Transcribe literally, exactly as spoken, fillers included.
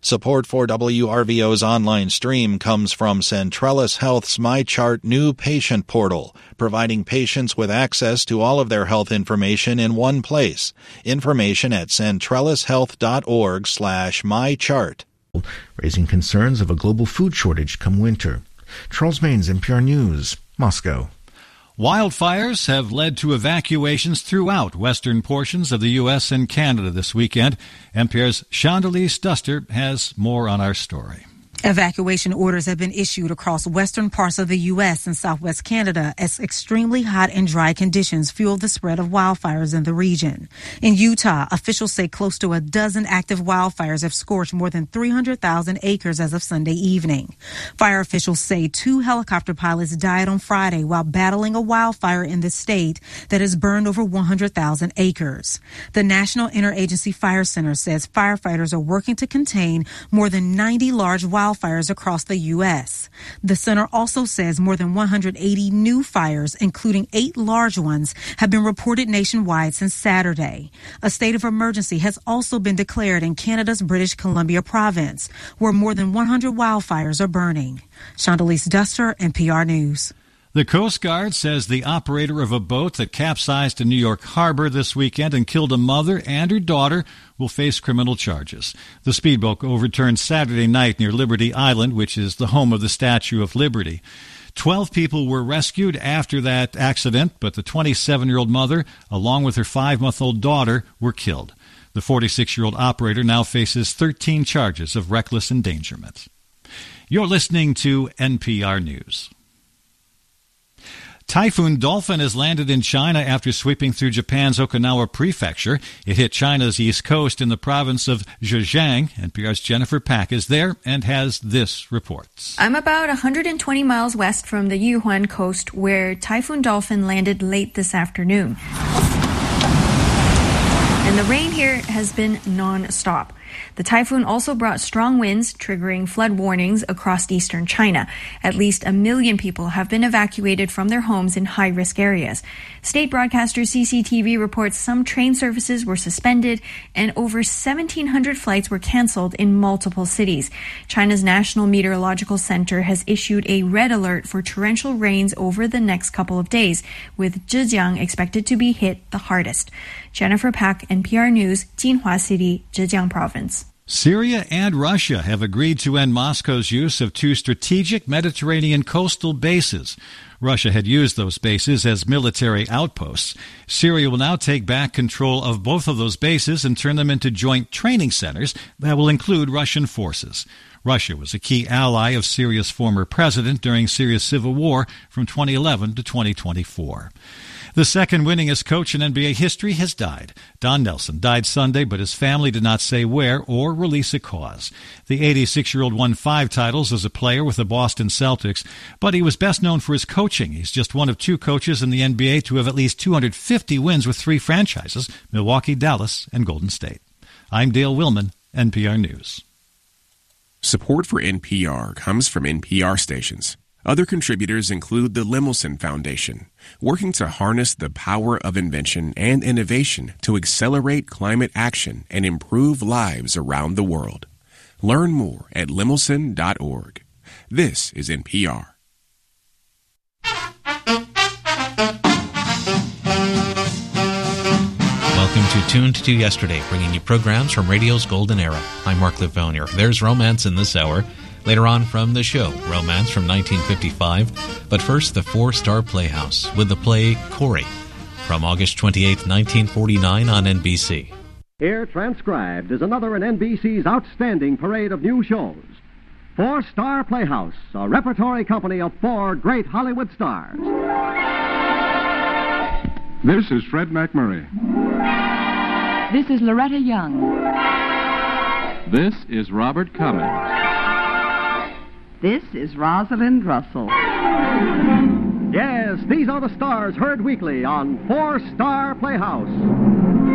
Support for W R V O's online stream comes from Centrellis Health's MyChart new patient portal, providing patients with access to all of their health information in one place. Information at centrellishealth.org slash mychart. Raising concerns of a global food shortage come winter. Charles Maines, N P R News, Moscow. Wildfires have led to evacuations throughout western portions of the U S and Canada this weekend. N P R's Chandalise Duster has more on our story. Evacuation orders have been issued across western parts of the U S and southwest Canada as extremely hot and dry conditions fuel the spread of wildfires in the region. In Utah, officials say close to a dozen active wildfires have scorched more than three hundred thousand acres as of Sunday evening. Fire officials say two helicopter pilots died on Friday while battling a wildfire in the state that has burned over one hundred thousand acres. The National Interagency Fire Center says firefighters are working to contain more than ninety large wildfires Wildfires across the U S. The center also says more than one hundred eighty new fires, including eight large ones, have been reported nationwide since Saturday. A state of emergency has also been declared in Canada's British Columbia province, where more than one hundred wildfires are burning. Chandalise Duster, N P R News. The Coast Guard says the operator of a boat that capsized in New York Harbor this weekend and killed a mother and her daughter will face criminal charges. The speedboat overturned Saturday night near Liberty Island, which is the home of the Statue of Liberty. Twelve people were rescued after that accident, but the twenty-seven-year-old mother, along with her five-month-old daughter, were killed. The forty-six-year-old operator now faces thirteen charges of reckless endangerment. You're listening to N P R News. Typhoon Dolphin has landed in China after sweeping through Japan's Okinawa prefecture. It hit China's east coast in the province of Zhejiang. N P R's Jennifer Pack is there and has this report. I'm about one hundred twenty miles west from the Yuhuan coast where Typhoon Dolphin landed late this afternoon. And the rain here has been non-stop. The typhoon also brought strong winds, triggering flood warnings across eastern China. At least a million people have been evacuated from their homes in high-risk areas. State broadcaster C C T V reports some train services were suspended and over seventeen hundred flights were canceled in multiple cities. China's National Meteorological Center has issued a red alert for torrential rains over the next couple of days, with Zhejiang expected to be hit the hardest. Jennifer Pack, N P R News, Jinhua City, Zhejiang Province. Syria and Russia have agreed to end Moscow's use of two strategic Mediterranean coastal bases. Russia had used those bases as military outposts. Syria will now take back control of both of those bases and turn them into joint training centers that will include Russian forces. Russia was a key ally of Syria's former president during Syria's civil war from twenty eleven to twenty twenty-four. The second winningest coach in N B A history has died. Don Nelson died Sunday, but his family did not say where or release a cause. The eighty-six-year-old won five titles as a player with the Boston Celtics, but he was best known for his coaching. He's just one of two coaches in the N B A to have at least two hundred fifty wins with three franchises, Milwaukee, Dallas, and Golden State. I'm Dale Willman, N P R News. Support for N P R comes from N P R stations. Other contributors include the Lemelson Foundation, working to harness the power of invention and innovation to accelerate climate action and improve lives around the world. Learn more at lemelson dot org. This is N P R. Welcome to Tuned to Yesterday, bringing you programs from radio's golden era. I'm Mark Livonier. There's romance in this hour. Later on from the show, romance from nineteen fifty-five. But first, the Four-Star Playhouse with the play Corey from August twenty-eighth, nineteen forty-nine on N B C. Here, transcribed, is another in N B C's outstanding parade of new shows. Four-Star Playhouse, a repertory company of four great Hollywood stars. This is Fred MacMurray. This is Loretta Young. This is Robert Cummings. This is Rosalind Russell. Yes, these are the stars heard weekly on Four-Star Playhouse.